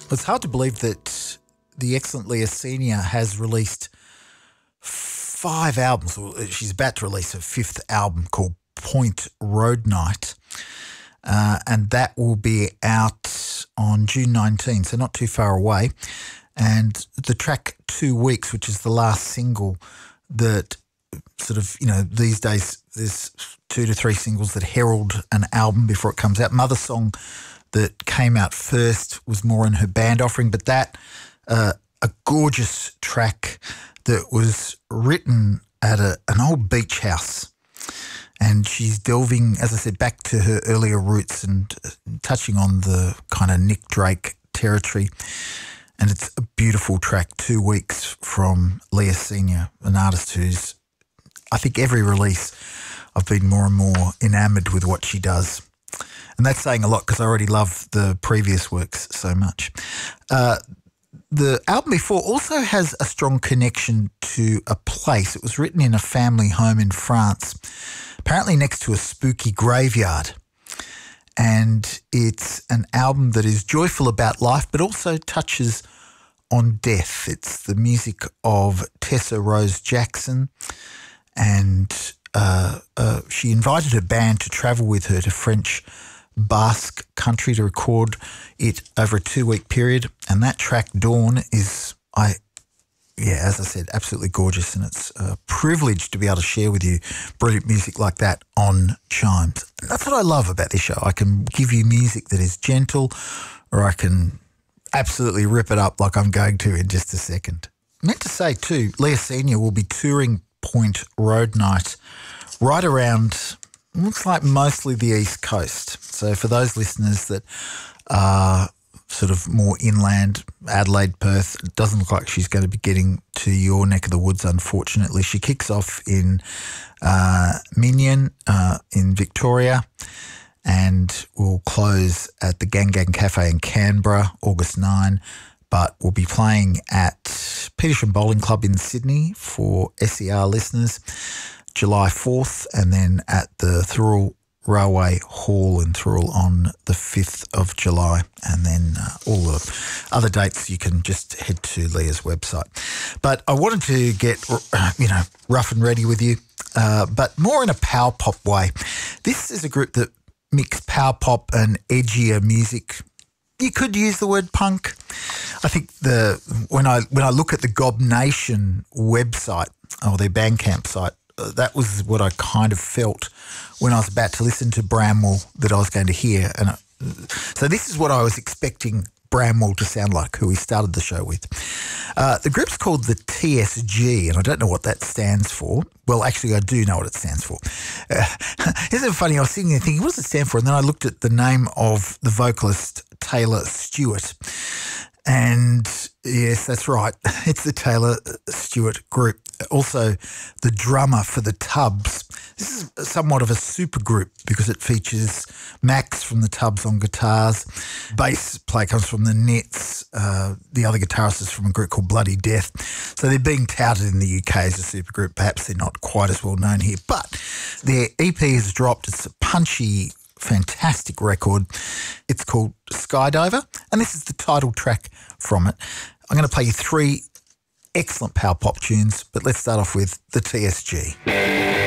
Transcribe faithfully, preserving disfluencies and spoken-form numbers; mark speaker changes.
Speaker 1: It's hard to believe that the excellent Leah Senior has released five albums. She's about to release a fifth album called Point Road Night, uh, and that will be out on June nineteenth, so not too far away. And the track Two Weeks, which is the last single that sort of, you know, these days there's two to three singles that herald an album before it comes out. Mother Song that came out first was more in her band offering, but that, uh, a gorgeous track that was written at a, an old beach house. And she's delving, as I said, back to her earlier roots and uh, touching on the kind of Nick Drake territory. And it's a beautiful track, Two Weeks, from Leah Senior, an artist who's, I think every release I've been more and more enamoured with what she does. And that's saying a lot because I already love the previous works so much. Uh, the album before also has a strong connection to a place. It was written in a family home in France, apparently next to a spooky graveyard. And it's an album that is joyful about life but also touches on death. It's the music of Tessa Rose Jackson, and uh, uh, she invited her band to travel with her to French Basque country to record it over a two-week period. And that track, Dawn, is, I, yeah, as I said, absolutely gorgeous, and it's a privilege to be able to share with you brilliant music like that on Chimes. And that's what I love about this show. I can give you music that is gentle, or I can absolutely rip it up like I'm going to in just a second. I meant to say too, Leah Senior will be touring Point Road Night right around, looks like mostly the East Coast. So for those listeners that are sort of more inland, Adelaide, Perth, it doesn't look like she's going to be getting to your neck of the woods, unfortunately. She kicks off in uh, Minion uh, in Victoria, and will close at the Gang Gang Cafe in Canberra, August ninth, but we'll be playing at Petersham Bowling Club in Sydney for S E R listeners, July fourth, and then at the Thurl Railway Hall in Thurl on the fifth of July. And then uh, all the other dates you can just head to Leah's website. But I wanted to get, you know, rough and ready with you, uh, but more in a power pop way. This is a group that mix power pop and edgier music. You could use the word punk. I think the when I when I look at the Gob Nation website or their Bandcamp site, uh, that was what I kind of felt when I was about to listen to Bramwell that I was going to hear. And uh, so this is what I was expecting Bramwell to sound like, who we started the show with. Uh, the group's called the T S G, and I don't know what that stands for. Well, actually, I do know what it stands for. Uh, isn't it funny? I was sitting there thinking, what does it stand for? And then I looked at the name of the vocalist, Taylor Stewart. And yes, that's right. It's the Taylor Stewart group. Also, the drummer for the Tubs. This is somewhat of a super group because it features Max from the Tubs on guitars. Bass player comes from the Nets. Uh, the other guitarist is from a group called Bloody Death. So they're being touted in the U K as a super group. Perhaps they're not quite as well known here. But their E P has dropped. It's a punchy, fantastic record. It's called Skydiver, and this is the title track from it. I'm going to play you three excellent power pop tunes, but let's start off with the T S G.